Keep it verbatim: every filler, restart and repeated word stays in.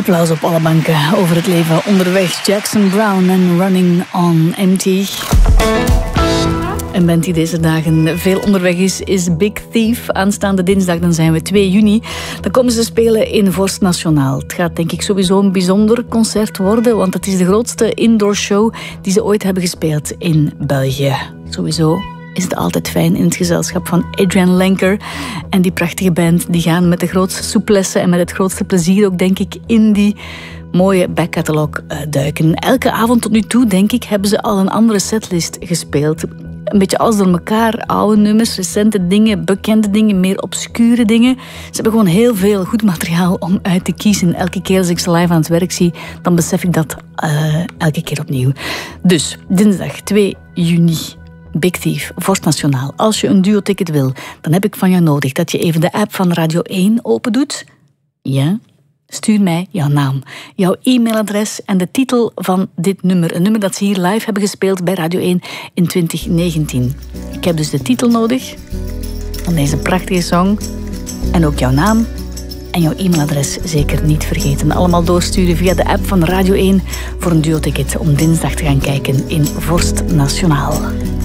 Applaus op alle banken over het leven onderweg. Jackson Browne en Running on Empty. Een band die deze dagen veel onderweg is, is Big Thief. Aanstaande dinsdag, dan zijn we twee juni. Dan komen ze spelen in Vorst Nationaal. Het gaat denk ik sowieso een bijzonder concert worden, want het is de grootste indoor show die ze ooit hebben gespeeld in België. Sowieso is het altijd fijn in het gezelschap van Adrian Lenker. En die prachtige band die gaan met de grootste souplesse en met het grootste plezier ook, denk ik, in die mooie backcatalog duiken. Elke avond tot nu toe, denk ik, hebben ze al een andere setlist gespeeld. Een beetje alles door elkaar. Oude nummers, recente dingen, bekende dingen, meer obscure dingen. Ze hebben gewoon heel veel goed materiaal om uit te kiezen. Elke keer als ik ze live aan het werk zie, dan besef ik dat uh, elke keer opnieuw. Dus, dinsdag twee juni. Big Thief, Vorst Nationaal. Als je een duo-ticket wil, dan heb ik van jou nodig dat je even de app van Radio één open doet. Ja. Stuur mij jouw naam, jouw e-mailadres en de titel van dit nummer. Een nummer dat ze hier live hebben gespeeld bij Radio één in twintig negentien. Ik heb dus de titel nodig van deze prachtige song. En ook jouw naam en jouw e-mailadres zeker niet vergeten. Allemaal doorsturen via de app van Radio één voor een duo-ticket om dinsdag te gaan kijken in Vorst Nationaal.